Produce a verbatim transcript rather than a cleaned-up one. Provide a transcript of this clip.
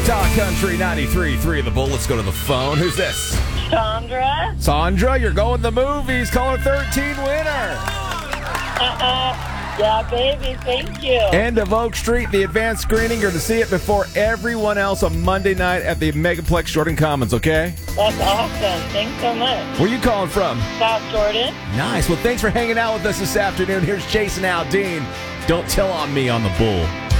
Talk Country ninety-three point three The Bull. Let's go to the phone. Who's this? Sandra. Sandra, you're going to the movies. Caller thirteen winner. Uh-uh. Yeah, baby, thank you. End of Oak Street, the advanced screening. You're to see it before everyone else on Monday night at the Megaplex Jordan Commons, okay? That's awesome. Thanks so much. Where you calling from? South Jordan. Nice. Well, thanks for hanging out with us this afternoon. Here's Jason Aldean. Don't tell on me on the Bull.